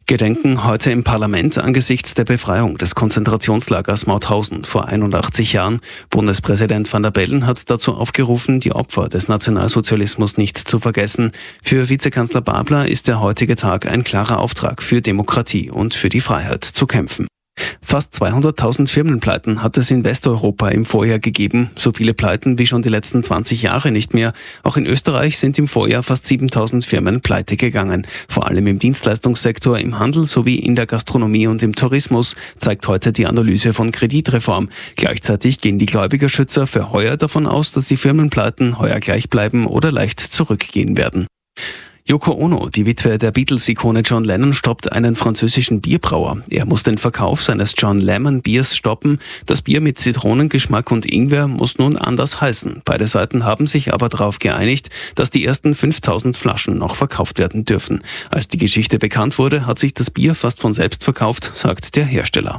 Gedenken heute im Parlament angesichts der Befreiung des Konzentrationslagers Mauthausen vor 81 Jahren. Bundespräsident Van der Bellen hat dazu aufgerufen, die Opfer des Nationalsozialismus nicht zu vergessen. Für Vizekanzler Babler ist der heutige Tag ein klarer Auftrag, für Demokratie und für die Freiheit zu kämpfen. Fast 200.000 Firmenpleiten hat es in Westeuropa im Vorjahr gegeben. So viele Pleiten wie schon die letzten 20 Jahre nicht mehr. Auch in Österreich sind im Vorjahr fast 7.000 Firmen pleite gegangen. Vor allem im Dienstleistungssektor, im Handel sowie in der Gastronomie und im Tourismus, zeigt heute die Analyse von Kreditreform. Gleichzeitig gehen die Gläubigerschützer für heuer davon aus, dass die Firmenpleiten heuer gleich bleiben oder leicht zurückgehen werden. Yoko Ono, die Witwe der Beatles-Ikone John Lennon, stoppt einen französischen Bierbrauer. Er muss den Verkauf seines John Lemon Biers stoppen. Das Bier mit Zitronengeschmack und Ingwer muss nun anders heißen. Beide Seiten haben sich aber darauf geeinigt, dass die ersten 5.000 Flaschen noch verkauft werden dürfen. Als die Geschichte bekannt wurde, hat sich das Bier fast von selbst verkauft, sagt der Hersteller.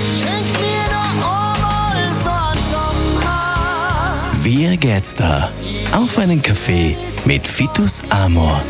Wir geht's da. Auf einen Kaffee mit Vitus Amor.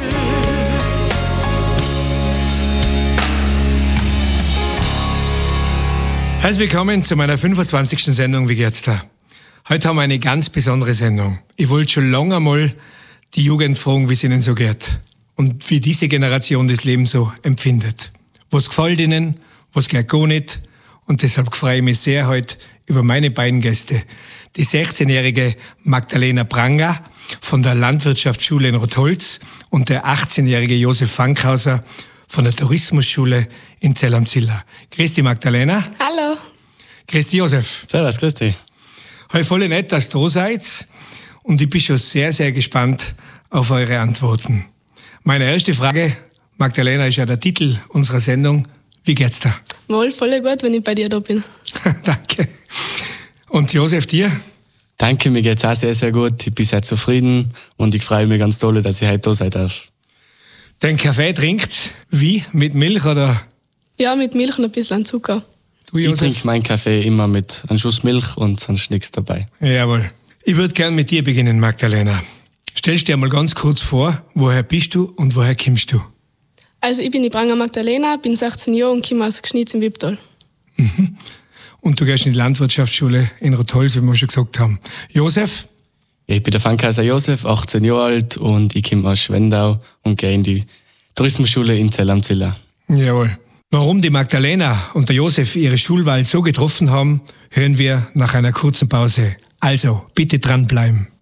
Herzlich willkommen zu meiner 25. Sendung Wie geht's da? Heute haben wir eine ganz besondere Sendung. Ich wollte schon lange einmal die Jugend fragen, wie es ihnen so geht und wie diese Generation das Leben so empfindet. Was gefällt ihnen, was geht gar nicht, und deshalb freue ich mich sehr heute über meine beiden Gäste. Die 16-jährige Magdalena Pranger von der Landwirtschaftsschule in Rotholz und der 18-jährige Josef Fankhauser von der Tourismusschule in Zell am Ziller. Grüß dich, Magdalena. Hallo. Grüß dich, Josef. Servus, grüß dich. Voll nett, dass ihr da seid, und ich bin schon sehr, sehr gespannt auf eure Antworten. Meine erste Frage, Magdalena, ist ja der Titel unserer Sendung. Wie geht's da? Mal voll gut, wenn ich bei dir da bin. Danke. Und Josef, dir? Danke, mir geht's auch sehr, sehr gut. Ich bin sehr zufrieden und ich freue mich ganz doll, dass ich heute da sein darf. Den Kaffee trinkt wie? Mit Milch oder? Ja, mit Milch und ein bisschen Zucker. Du, Ich Josef? trinke meinen Kaffee immer mit einem Schuss Milch und sonst nichts dabei. Jawohl. Ich würde gern mit dir beginnen, Magdalena. Stellst dir mal ganz kurz vor, woher bist du und woher kommst du? Also ich bin die Pranger Magdalena, bin 16 Jahre und komme aus Gschnitz im Wipptal. Und du gehst in die Landwirtschaftsschule in Rotholz, wie wir schon gesagt haben. Josef? Ja, ich bin der Fankhauser Josef, 18 Jahre alt und ich komme aus Schwendau und gehe in die Tourismusschule in Zell am Ziller. Jawohl. Warum die Magdalena und der Josef ihre Schulwahl so getroffen haben, hören wir nach einer kurzen Pause. Also, bitte dranbleiben.